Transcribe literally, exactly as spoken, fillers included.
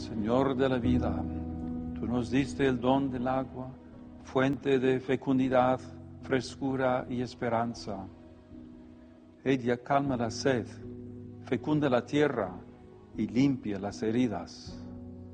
Señor de la vida, tú nos diste el don del agua, fuente de fecundidad, frescura y esperanza. Ella calma la sed, fecunda la tierra y limpia las heridas.